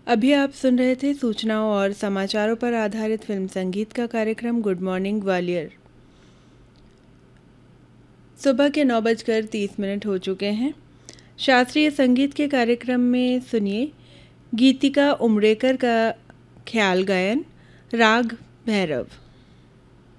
अभी आप सुन रहे थे सूचनाओं और समाचारों पर आधारित फिल्म संगीत का कार्यक्रम गुड मॉर्निंग ग्वालियर। सुबह के 9:30 हो चुके हैं। शास्त्रीय संगीत के कार्यक्रम में सुनिए गीतिका उमरेकर का ख्याल गायन, राग भैरव।